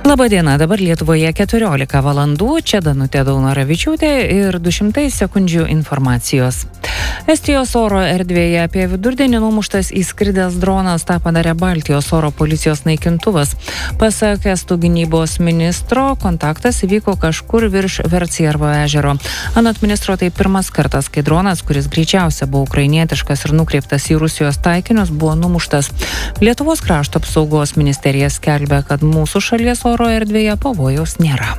Labadiena, dabar Lietuvoje 14 valandų, čia Danutė Daunoravičiūtė ir 200 sekundžių informacijos. Estijos oro erdvėje apie vidurdienį numuštas įskridęs dronas, tą padarė Baltijos oro policijos naikintuvas. Pasak estų gynybos ministro, kontaktas įvyko kažkur virš Vertsjärvo ežero. Anot ministro, tai pirmas kartas, kai dronas, kuris greičiausia buvo ukrainietiškas ir nukreiptas į Rusijos taikinius, buvo numuštas. Lietuvos krašto apsaugos ministerija skelbia, kad mūsų šalies oro erdvėje pavojaus nėra.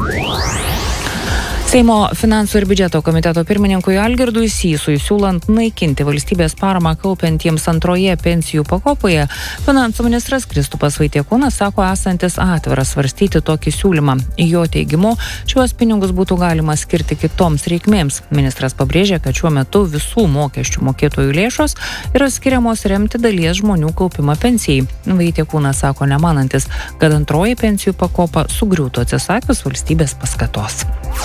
Seimo finansų ir biudžeto komiteto pirmininkui Algirdui Sysui siūlant naikinti valstybės paramą kaupiantiems antroje pensijų pakopoje, finansų ministras Kristupas Vaitiekūnas sako esantis atviras svarstyti tokį siūlymą. Jo teigimu, šiuos pinigus būtų galima skirti kitoms reikmėms. Ministras pabrėžė, kad šiuo metu visų mokesčių mokėtojų lėšos yra skiriamos remti dalies žmonių kaupimą pensijai. Vaitiekūnas sako nemanantis, kad antroji pensijų pakopa sugriūtų atsisakius valstybės paskatos.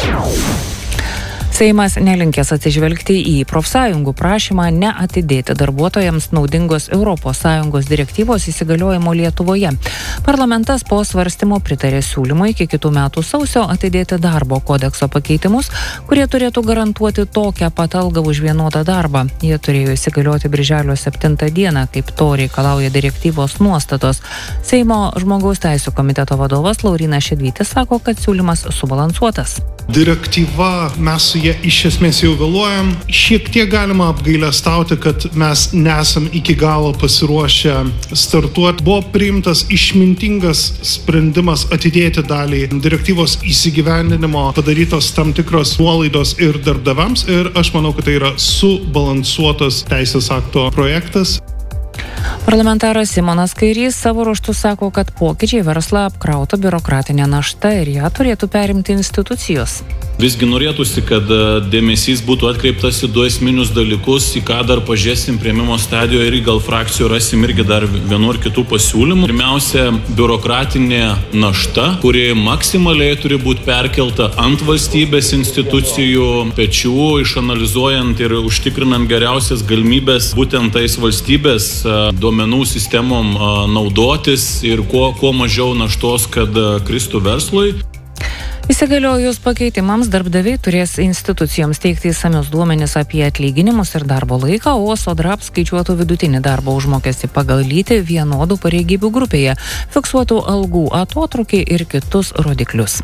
Seimas nelinkęs atsižvelgti į profsąjungų prašymą neatidėti darbuotojams naudingos ES direktyvos įsigaliojimo Lietuvoje. Parlamentas po svarstymo pritarė siūlymui iki kitų metų sausio atidėti darbo kodekso pakeitimus, kurie turėtų garantuoti tokią pat algą už vienodą darbą. Jie turėjo įsigalioti birželio 7 dieną, kaip to reikalauja direktyvos nuostatos. Seimo žmogaus teisių komiteto vadovas Laurynas Šedvytis sako, kad siūlymas subalansuotas. Direktyva, mes su jie iš esmės jau vėluojam. Šiek tiek galima apgailestauti, kad mes nesam iki galo pasiruošę startuoti. Buvo priimtas išmintingas sprendimas atidėti dalį direktyvos įsigyvendinimo, padarytos tam tikros nuolaidos ir darbdaviams, ir aš manau, kad tai yra subalansuotas teisės akto projektas. Parlamentaras Simonas Kairys savo ruožtu sako, kad pokyčiai verslą apkrautų biurokratinė našta ir ją turėtų perimti institucijos. Visgi norėtųsi, kad dėmesys būtų atkreiptas į du esminius dalykus, į ką dar pažiūrėsim priėmimo stadijoje ir gal frakcijų rasim irgi dar vienu ar kitų pasiūlymų. Pirmiausia, biurokratinė našta, kuri maksimaliai turi būti perkelta ant valstybės institucijų pečių, išanalizuojant ir užtikrinant geriausias galimybės būtent tais valstybės duomenų sistemom naudotis ir kuo mažiau naštos, kad kristų verslui. Įsigaliojus pakeitimams, darbdaviai turės institucijoms teikti išsamius duomenis apie atlyginimus ir darbo laiką, o Sodra apskaičiuotų vidutinį darbo užmokestį pagal lytį vienodų pareigybių grupėje, fiksuotų algų atotrūkį ir kitus rodiklius.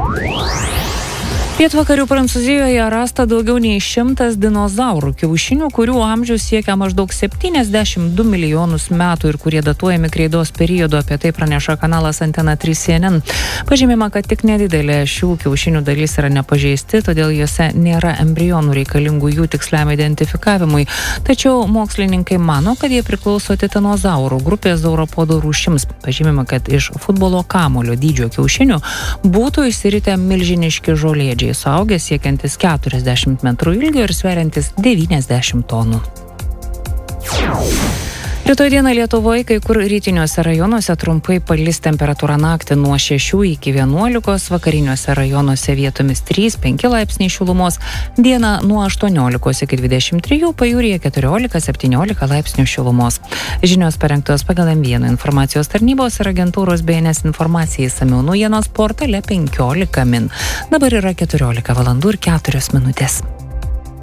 Pietvakarių Prancūzijoje rasta daugiau nei 100 dinozaurų kiaušinių, kurių amžius siekia maždaug 72 milijonus metų ir kurie datuojami kreidos periodu, apie tai praneša kanalas Antena 3 CNN. Pažymima, kad tik nedidelė šių kiaušinių dalis yra nepažeisti, todėl juose nėra embrionų reikalingų jų tiksliam identifikavimui. Tačiau mokslininkai mano, kad jie priklauso titanozaurų grupės sauropodų rūšims. Pažymima, kad iš futbolo kamuolio dydžio kiaušinių būtų išsiritę milžiniški žolėdžiai, suaugęs siekiantis 40 metrų ilgio ir sveriantis 90 tonų. Rytoj dieną Lietuvoje kai kur rytiniuose rajonuose trumpai palis, temperatūra naktį nuo 6 iki 11, vakariniuose rajonuose vietomis 3-5 laipsniai šilumos, dieną nuo 18 iki 23, pajūryje 14-17 laipsnių šilumos. Žinios parengtos pagal M1 informacijos tarnybos ir agentūros BNS informacijai išsamiau naujienos portale 15 min. Dabar yra 14 valandų ir 4 minutės.